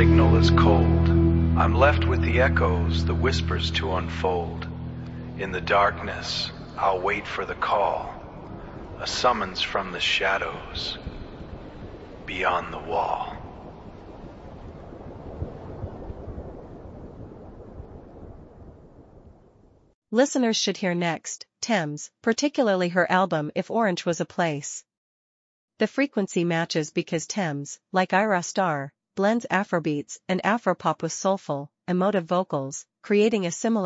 signal is cold. I'm left with the echoes, the whispers to unfold. In the darkness, I'll wait for the call, a summons from the shadows, beyond the wall. Listeners should hear next, Tems, particularly her album If Orange Was a Place. The frequency matches because Tems, like Ira Star, blends Afrobeats and Afropop with soulful, emotive vocals, creating a similar